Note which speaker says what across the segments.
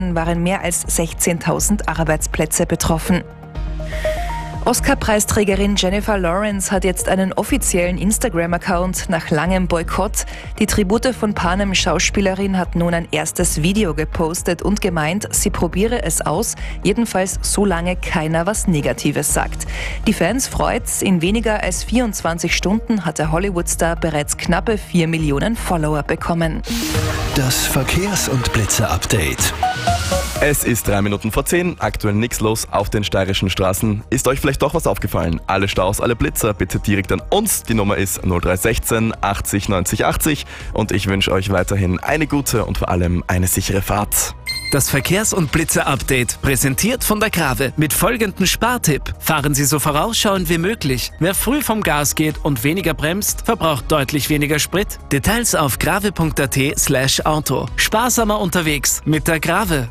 Speaker 1: waren mehr als 16.000 Arbeitsplätze betroffen. Oscar-Preisträgerin Jennifer Lawrence hat jetzt einen offiziellen Instagram-Account nach langem Boykott. Die Tribute von Panem-Schauspielerin hat nun ein erstes Video gepostet und gemeint, sie probiere es aus, jedenfalls solange keiner was Negatives sagt. Die Fans freut's, in weniger als 24 Stunden hat der Hollywood-Star bereits knappe 4 Millionen Follower bekommen.
Speaker 2: Das Verkehrs- und Blitzer-Update.
Speaker 3: Es ist 3 Minuten vor 10, aktuell nichts los auf den steirischen Straßen. Ist euch vielleicht doch was aufgefallen? Alle Staus, alle Blitzer, bitte direkt an uns. Die Nummer ist 0316 80 90 80 und ich wünsche euch weiterhin eine gute und vor allem eine sichere Fahrt.
Speaker 4: Das Verkehrs- und Blitzer-Update, präsentiert von der Grave, mit folgendem Spartipp. Fahren Sie so vorausschauend wie möglich. Wer früh vom Gas geht und weniger bremst, verbraucht deutlich weniger Sprit. Details auf grave.at/auto. Sparsamer unterwegs mit der Grave.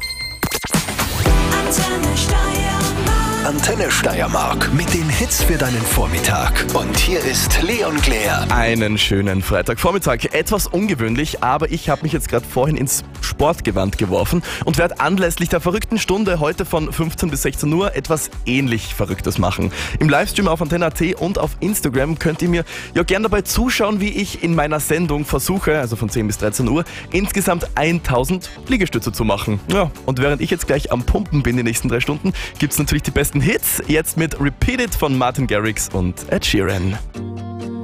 Speaker 2: Antenne Steiermark mit den Hits für deinen Vormittag. Und hier ist Leon Claire.
Speaker 3: Einen schönen Freitagvormittag. Etwas ungewöhnlich, aber ich habe mich jetzt gerade vorhin ins Sportgewand geworfen und werde anlässlich der verrückten Stunde heute von 15 bis 16 Uhr etwas ähnlich Verrücktes machen. Im Livestream auf Antenne.at und auf Instagram könnt ihr mir ja gern dabei zuschauen, wie ich in meiner Sendung versuche, also von 10 bis 13 Uhr, insgesamt 1000 Liegestütze zu machen. Ja, und während ich jetzt gleich am Pumpen bin die nächsten 3 Stunden, gibt es natürlich die besten Hits. Jetzt mit Repeat It von Martin Garrix und Ed Sheeran.